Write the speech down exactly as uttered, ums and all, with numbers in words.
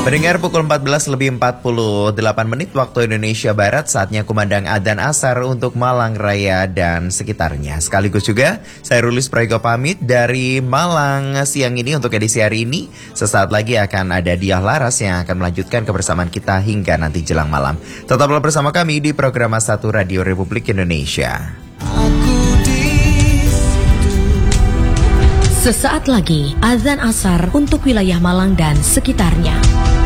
Pendengar, pukul empat belas lebih empat puluh delapan menit waktu Indonesia Barat, saatnya kumandang adzan asar untuk Malang Raya dan sekitarnya. Sekaligus juga saya Rulis Prayogo pamit dari Malang siang ini untuk edisi hari ini. Sesaat lagi akan ada Diah Laras yang akan melanjutkan kebersamaan kita hingga nanti jelang malam. Tetaplah bersama kami di program satu Radio Republik Indonesia. Sesaat lagi azan asar untuk wilayah Malang dan sekitarnya.